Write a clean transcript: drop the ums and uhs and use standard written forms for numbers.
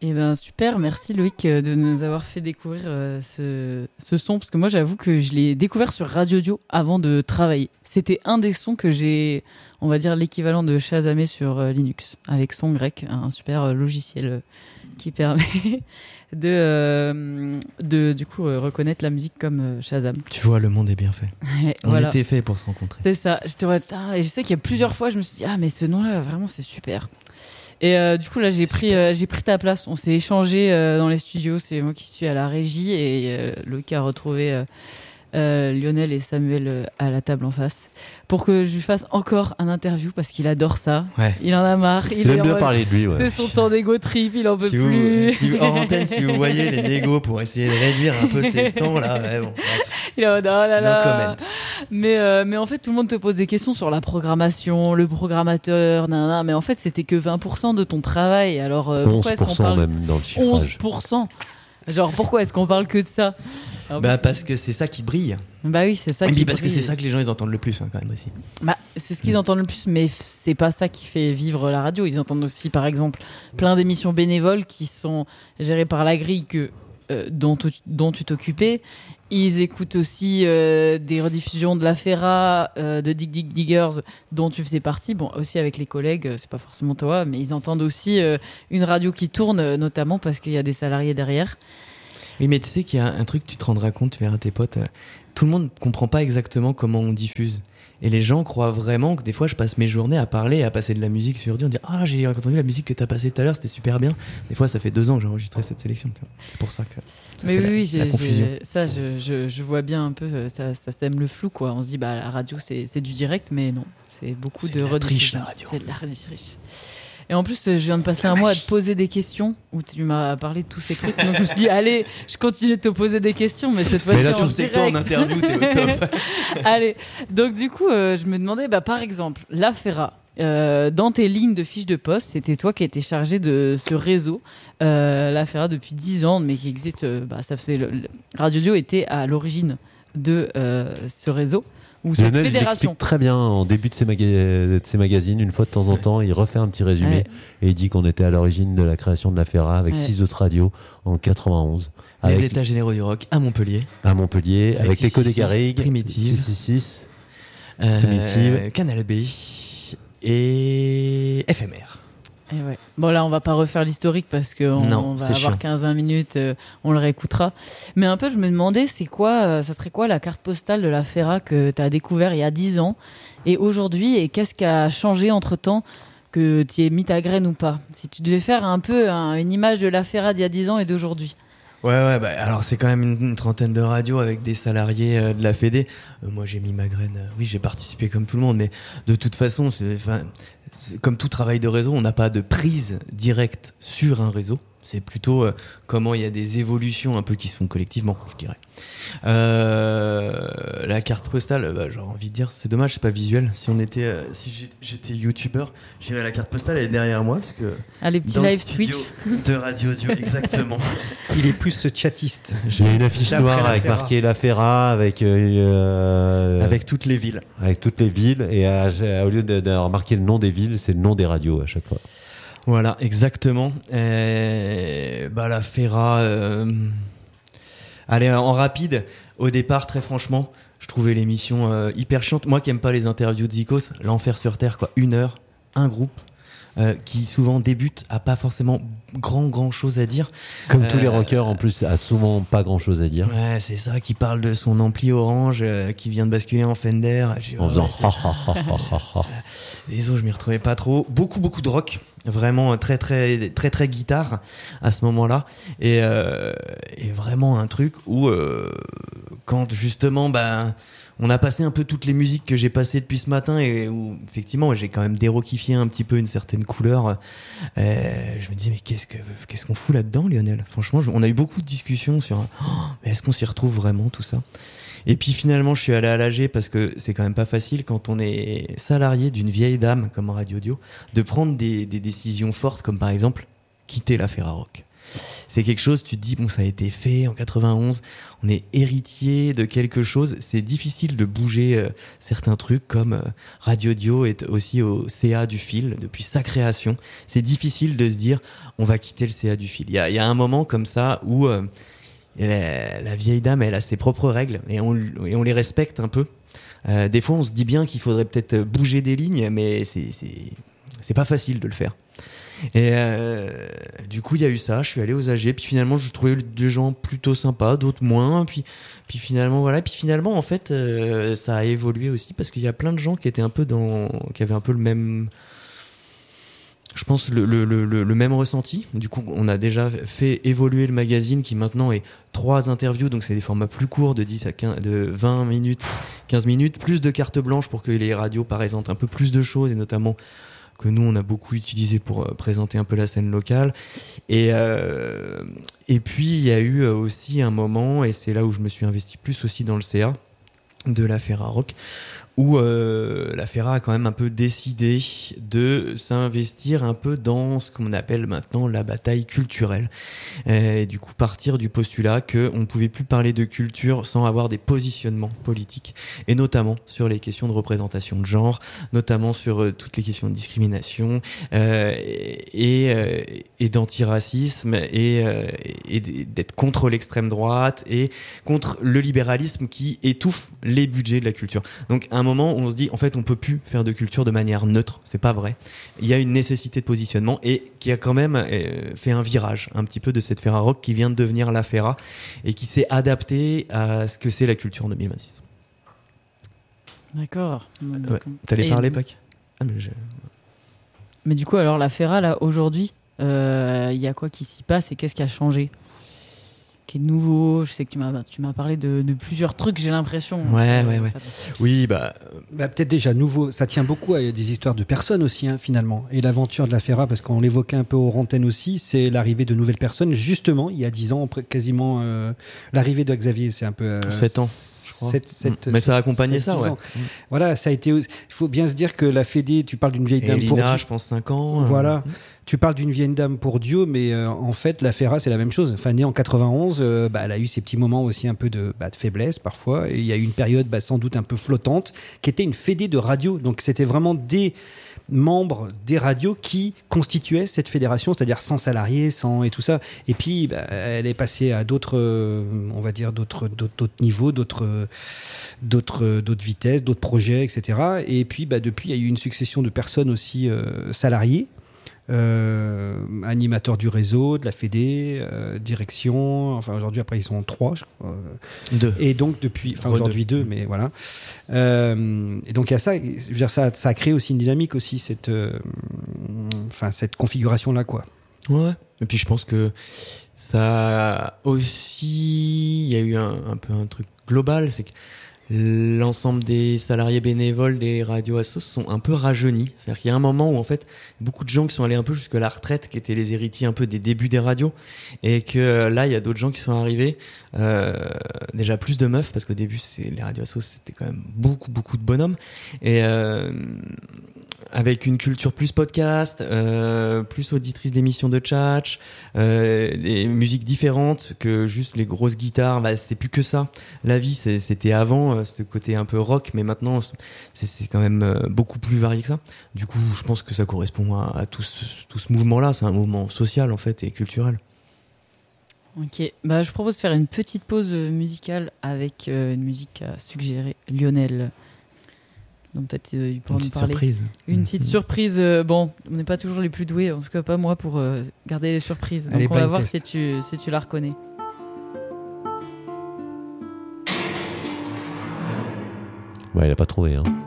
Eh ben super, merci Loïc de nous avoir fait découvrir ce son, parce que moi j'avoue que je l'ai découvert sur Radio Dio avant de travailler. C'était un des sons que j'ai, on va dire l'équivalent de Shazamé sur Linux, avec Son Grec, un super logiciel qui permet de du coup reconnaître la musique comme Shazam. Tu vois, le monde est bien fait. On était fait pour se rencontrer. C'est ça, et je sais qu'il y a plusieurs fois je me suis dit mais ce nom-là vraiment c'est super. Et du coup là j'ai pris ta place. On s'est échangé dans les studios. C'est moi qui suis à la régie et Loïc a retrouvé Lionel et Samuel à la table en face pour que je lui fasse encore un interview parce qu'il adore ça. Ouais. Il en a marre. Il aime bien parler de lui. Ouais. C'est son temps d'égo trip. Il en peut plus. Hors antenne, si vous voyez les négos pour essayer de réduire un peu ces temps là, ouais, bon. Il est en mode, oh là là. No comment. Mais en fait, tout le monde te pose des questions sur la programmation, le programmateur, nanana. Mais en fait, c'était que 20% de ton travail. Alors, pourquoi est-ce qu'on parle même dans le chiffrage. 11%. Genre, pourquoi est-ce qu'on parle que de ça? Alors, parce que c'est ça qui brille. Bah oui, c'est ça. Et puis parce que c'est ça que les gens ils entendent le plus quand même aussi. Bah, c'est ce qu'ils entendent le plus, mais c'est pas ça qui fait vivre la radio. Ils entendent aussi, par exemple, plein d'émissions bénévoles qui sont gérées par la grille dont tu t'occupais. Ils écoutent aussi des rediffusions de la Ferra, de Dig Dig Diggers, dont tu faisais partie. Bon, aussi avec les collègues, c'est pas forcément toi, mais ils entendent aussi une radio qui tourne, notamment parce qu'il y a des salariés derrière. Oui, mais tu sais qu'il y a un truc, tu te rendras compte, tu verras tes potes, tout le monde comprend pas exactement comment on diffuse. Et les gens croient vraiment que des fois je passe mes journées à parler, à passer de la musique sur Dieu, on dit j'ai entendu la musique que t'as passée tout à l'heure, c'était super bien. Des fois ça fait 2 ans que j'ai enregistré cette sélection. C'est pour ça que ça mais fait oui, la confusion. Ça je vois bien un peu, ça sème le flou quoi. On se dit la radio c'est du direct, mais non, c'est beaucoup de rediffusion. La radio. C'est de la triche. Et en plus, je viens de passer un mois à te poser des questions où tu m'as parlé de tous ces trucs. Donc je me suis dit, allez, je continue de te poser des questions, mais cette fois-ci en direct. Toi en interview, t'es au top. Allez, donc du coup, je me demandais, par exemple, la Ferra. Dans tes lignes de fiches de poste, c'était toi qui étais chargé de ce réseau, la Ferra depuis 10 ans, mais qui existe. Ça faisait Radio Dio était à l'origine de ce réseau. Lionel, il l'explique très bien en début de ses magazines. Une fois de temps en temps, il refait un petit résumé et il dit qu'on était à l'origine de la création de la Ferra avec 6 autres radios en 91. Les États généraux du rock à Montpellier. Avec l'écho des Garrigues, Primitive, 666, Primitive, Canal B et FMR. Et ouais. Bon là on va pas refaire l'historique parce qu'on va avoir 15-20 minutes, on le réécoutera. Mais un peu je me demandais ça serait quoi la carte postale de la Ferra que tu as découvert il y a 10 ans et aujourd'hui, et qu'est-ce qui a changé entre temps, que tu y aies mis ta graine ou pas? Si tu devais faire un peu une image de la Ferra d'il y a 10 ans et d'aujourd'hui. Ouais, alors c'est quand même une trentaine de radios avec des salariés de la Fédé. Moi j'ai mis ma graine, oui j'ai participé comme tout le monde, mais de toute façon, c'est comme tout travail de réseau, on n'a pas de prise directe sur un réseau. C'est plutôt comment il y a des évolutions un peu qui se font collectivement, je dirais. La carte postale, j'aurais envie de dire, c'est dommage, c'est pas visuel. Si j'étais youtubeur, j'irais la carte postale, elle est derrière moi, parce que les petits dans live le studio Twitch de Radio Dio, exactement. Il est plus chatiste. J'ai une affiche noire avec marqué la Ferra, avec toutes les villes. Avec toutes les villes, et au lieu d'avoir marqué le nom des villes, c'est le nom des radios à chaque fois. Voilà, exactement. La Ferra, allez, en rapide, au départ, très franchement, je trouvais l'émission hyper chiante. Moi qui aime pas les interviews de Zikos, l'enfer sur Terre, 1 heure, un groupe qui souvent débute, a pas forcément grand chose à dire. Comme tous les rockers, en plus, a souvent pas grand chose à dire. Ouais, c'est ça, qui parle de son ampli orange qui vient de basculer en Fender. En faisant Désolé, je m'y retrouvais pas trop. Beaucoup de rock. Vraiment très guitare à ce moment-là. Et vraiment un truc où quand justement on a passé un peu toutes les musiques que j'ai passées depuis ce matin et où effectivement j'ai quand même déroquifié un petit peu une certaine couleur. Je me dis mais qu'est-ce qu'on fout là-dedans, Lionel? Franchement, on a eu beaucoup de discussions sur mais est-ce qu'on s'y retrouve vraiment, tout ça? Et puis finalement je suis allé à l'AG parce que c'est quand même pas facile quand on est salarié d'une vieille dame comme Radio Dio de prendre des décisions fortes, comme par exemple quitter la Ferra Rock. c'est quelque chose, tu te dis, bon, ça a été fait en 91, on est héritier de quelque chose, c'est difficile de bouger certains trucs, comme Radio Dio est aussi au CA du fil depuis sa création. C'est difficile de se dire, on va quitter le CA du fil. Il y a un moment comme ça où la vieille dame, elle a ses propres règles et on les respecte un peu. Des fois, on se dit bien qu'il faudrait peut-être bouger des lignes, mais c'est pas facile de le faire. Et du coup, il y a eu ça. Je suis allé aux AG, puis finalement, je trouvais des gens plutôt sympas, d'autres moins. Puis finalement, voilà. Puis finalement, en fait, ça a évolué aussi parce qu'il y a plein de gens qui étaient qui avaient un peu le même. Je pense le même ressenti. Du coup, on a déjà fait évoluer le magazine qui maintenant est 3 interviews, donc c'est des formats plus courts de 10 à 15, de 20 minutes, 15 minutes, plus de cartes blanches pour que les radios présentent un peu plus de choses et notamment que nous on a beaucoup utilisé pour présenter un peu la scène locale. Et puis il y a eu aussi un moment, et c'est là où je me suis investi plus aussi dans le CA de la Ferra Rock, où la Ferra a quand même un peu décidé de s'investir un peu dans ce qu'on appelle maintenant la bataille culturelle. Et du coup, partir du postulat qu'on ne pouvait plus parler de culture sans avoir des positionnements politiques, et notamment sur les questions de représentation de genre, notamment sur toutes les questions de discrimination et d'antiracisme et d'être contre l'extrême droite et contre le libéralisme qui étouffe les budgets de la culture. Donc, à un moment, on se dit, en fait, on peut plus faire de culture de manière neutre. C'est pas vrai. Il y a une nécessité de positionnement et qui a quand même fait un virage, un petit peu de cette Ferra Rock qui vient de devenir la Ferra et qui s'est adaptée à ce que c'est la culture en 2026. D'accord. Ouais. T'allais parler, Pâques ? Mais du coup, alors, la Ferra, là, aujourd'hui, y a quoi qui s'y passe et qu'est-ce qui a changé ? Qui est nouveau, je sais que tu m'as parlé de plusieurs trucs, j'ai l'impression. Ouais. Oui, peut-être déjà nouveau, ça tient beaucoup à des histoires de personnes aussi, hein, finalement. Et l'aventure de la Ferra, parce qu'on l'évoquait un peu aux antennes aussi, c'est l'arrivée de nouvelles personnes. Justement, il y a 10 ans, quasiment, l'arrivée de Xavier, c'est un peu... 7 ans. 7, mais ça a accompagné ça, ouais. Voilà, ça a été. Il faut bien se dire que la Fédé, tu parles d'une vieille dame pour Dieu. Je pense 5 ans. Voilà. Tu parles d'une vieille dame pour Dieu, mais en fait, la Ferra, c'est la même chose. Enfin, née en 91, elle a eu ses petits moments aussi un peu de faiblesse parfois. Et il y a eu une période sans doute un peu flottante, qui était une Fédé de radio. Donc, c'était vraiment des membres des radios qui constituaient cette fédération, c'est-à-dire sans salariés, et tout ça. Et puis, elle est passée à d'autres, on va dire, d'autres niveaux, d'autres vitesses, d'autres projets, etc. Et puis, depuis, il y a eu une succession de personnes aussi salariées, animateurs du réseau, de la Fédé, direction. Enfin, aujourd'hui, après, ils sont 3, je crois. 2. Et donc, aujourd'hui 2, mais voilà. Et donc, il y a ça. Je veux dire, ça a créé aussi une dynamique, aussi, cette configuration-là, quoi. Ouais. Et puis, je pense que ça aussi, il y a eu un peu un truc global, c'est que l'ensemble des salariés bénévoles des radios assos sont un peu rajeunis. C'est-à-dire qu'il y a un moment où en fait beaucoup de gens qui sont allés un peu jusqu'à la retraite, qui étaient les héritiers un peu des débuts des radios, et que là il y a d'autres gens qui sont arrivés, déjà plus de meufs parce qu'au début les radios assos c'était quand même beaucoup de bonhommes, et avec une culture plus podcast, plus auditrice d'émissions de tchatch, des musiques différentes que juste les grosses guitares. C'est plus que ça. La vie, c'était avant ce côté un peu rock, mais maintenant c'est quand même beaucoup plus varié que ça. Du coup, je pense que ça correspond à tout ce mouvement-là. C'est un mouvement social en fait et culturel. Ok, je propose de faire une petite pause musicale avec une musique à suggérer Lionel. Donc peut-être il pourra nous parler. Surprise. Une petite surprise. Bon, on n'est pas toujours les plus doués, en tout cas pas moi, pour garder les surprises. Donc on va voir si tu la reconnais. Ouais, il a pas trouvé, hein.